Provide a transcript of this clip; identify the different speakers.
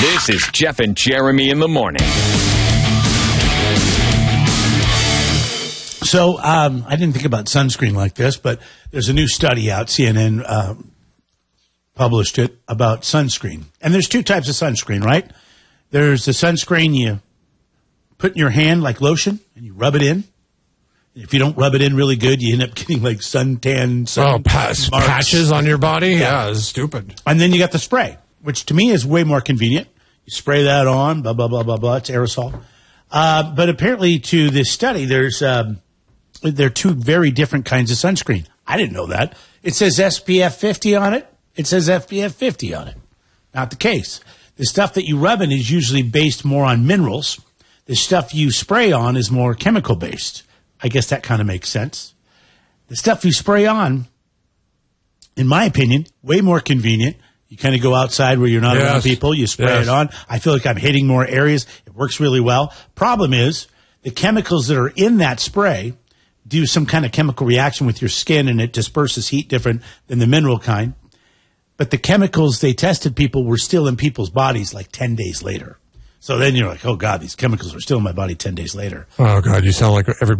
Speaker 1: This is Jeff and Jeremy in the morning.
Speaker 2: So I didn't think about sunscreen like this, but there's a new study out. CNN published it about sunscreen. And there's two types of sunscreen, right? There's the sunscreen you put in your hand like lotion, and you rub it in. If you don't rub it in really good, you end up getting like suntan.
Speaker 3: Patches on your body? Yeah, it's stupid.
Speaker 2: And then you got the spray, which to me is way more convenient. You spray that on, blah, blah, blah, blah, blah. It's aerosol. But apparently to this study, there are two very different kinds of sunscreen. I didn't know that. It says SPF 50 on it. It says SPF 50 on it. Not the case. The stuff that you rub in is usually based more on minerals. The stuff you spray on is more chemical based. I guess that kind of makes sense. The stuff you spray on, in my opinion, way more convenient. You kind of go outside where you're not around people. You spray it on. I feel like I'm hitting more areas. It works really well. Problem is, the chemicals that are in that spray do some kind of chemical reaction with your skin, and it disperses heat different than the mineral kind. But the chemicals they tested people were still in people's bodies like 10 days later. So then you're like, oh, God, these chemicals are still in my body 10 days later.
Speaker 3: Oh, God, you sound like every